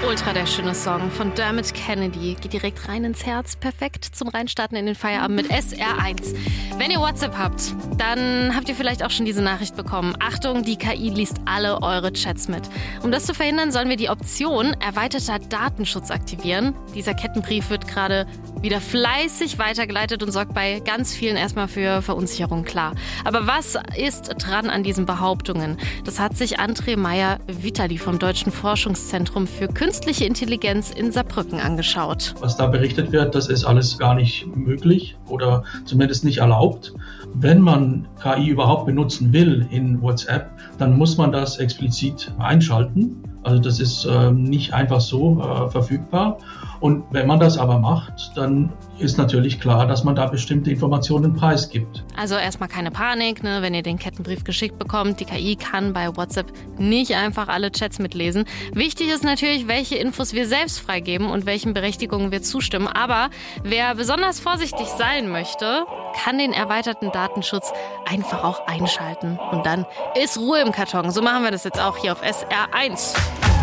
Ultra, der schöne Song von Dermot Kennedy. Geht direkt rein ins Herz. Perfekt zum Reinstarten in den Feierabend mit SR1. Wenn ihr WhatsApp habt, dann habt ihr vielleicht auch schon diese Nachricht bekommen. Achtung, die KI liest alle eure Chats mit. Um das zu verhindern, sollen wir die Option erweiterter Datenschutz aktivieren. Dieser Kettenbrief wird gerade wieder fleißig weitergeleitet und sorgt bei ganz vielen erstmal für Verunsicherung, klar. Aber was ist dran an diesen Behauptungen? Das hat sich André Meyer-Vitali vom Deutschen Forschungszentrum für Künstliche Intelligenz in Saarbrücken angeschaut. Was da berichtet wird, das ist alles gar nicht möglich oder zumindest nicht erlaubt. Wenn man KI überhaupt benutzen will in WhatsApp, dann muss man das explizit einschalten. Also das ist nicht einfach so verfügbar. Und wenn man das aber macht, dann ist natürlich klar, dass man da bestimmte Informationen preisgibt. Also erstmal keine Panik, wenn ihr den Kettenbrief geschickt bekommt. Die KI kann bei WhatsApp nicht einfach alle Chats mitlesen. Wichtig ist natürlich, welche Infos wir selbst freigeben und welchen Berechtigungen wir zustimmen. Aber wer besonders vorsichtig sein möchte, kann den erweiterten Datenschutz einfach auch einschalten. Und dann ist Ruhe im Karton. So machen wir das jetzt auch hier auf SR1.